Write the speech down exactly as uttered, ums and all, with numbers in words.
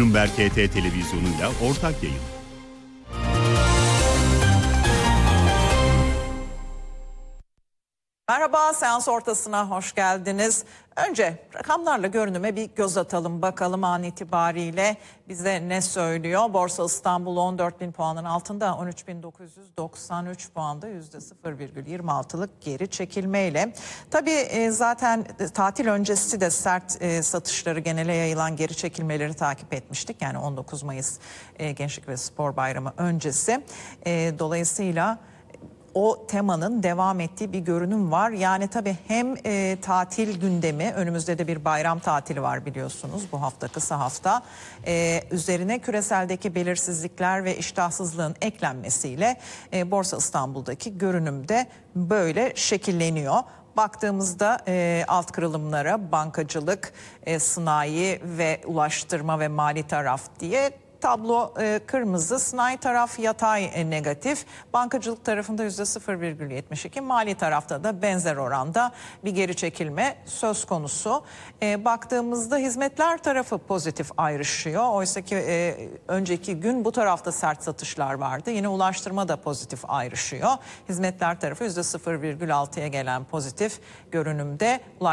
Bloomberg H T televizyonuyla ortak yayın. Merhaba, seans ortasına hoş geldiniz. Önce rakamlarla görünüme bir göz atalım bakalım an itibariyle bize ne söylüyor. Borsa İstanbul on dört bin puanın altında on üç bin dokuz yüz doksan üç puanda yüzde sıfır virgül yirmi altılık geri çekilmeyle. Tabii zaten tatil öncesi de sert satışları, genele yayılan geri çekilmeleri takip etmiştik. Yani on dokuz Mayıs Gençlik ve Spor Bayramı öncesi. Dolayısıyla o temanın devam ettiği bir görünüm var. Yani tabii hem e, tatil gündemi, önümüzde de bir bayram tatili var biliyorsunuz bu hafta, kısa hafta. E, üzerine küreseldeki belirsizlikler ve iştahsızlığın eklenmesiyle e, Borsa İstanbul'daki görünüm de böyle şekilleniyor. Baktığımızda e, alt kırılımlara bankacılık, e, sanayi ve ulaştırma ve mali taraf diye tablo e, kırmızı, sanayi taraf yatay e, negatif, bankacılık tarafında yüzde sıfır virgül yetmiş iki, mali tarafta da benzer oranda bir geri çekilme söz konusu. E, baktığımızda hizmetler tarafı pozitif ayrışıyor. Oysa ki e, önceki gün bu tarafta sert satışlar vardı. Yine ulaştırma da pozitif ayrışıyor. Hizmetler tarafı yüzde sıfır virgül altıya gelen pozitif görünümde.